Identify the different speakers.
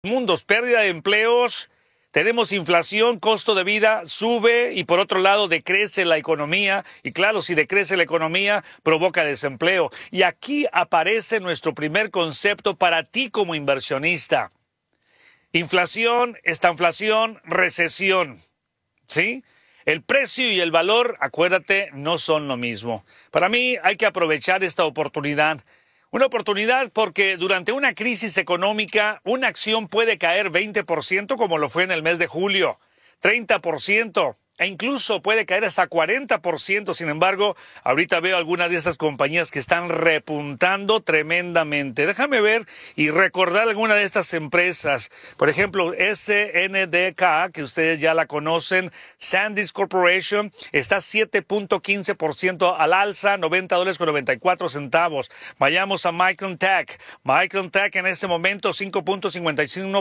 Speaker 1: Mundos, pérdida de empleos, tenemos inflación, costo de vida sube y por otro lado decrece la economía y claro, si decrece la economía provoca desempleo. Y aquí aparece nuestro primer concepto para ti como inversionista. Inflación, estanflación, recesión, ¿sí? El precio y el valor, acuérdate, no son lo mismo. Para mí hay que aprovechar esta oportunidad. Una oportunidad porque durante una crisis económica una acción puede caer 20% como lo fue en el mes de julio, 30% e incluso puede caer hasta 40%. Sin embargo, ahorita veo algunas de esas compañías que están repuntando tremendamente. Déjame ver y recordar alguna de estas empresas. Por ejemplo, SNDK, que ustedes ya la conocen, Sandisk Corporation, está 7.15% al alza, $90.94. Vayamos a Micron Tech. Micron Tech en este momento 5.51%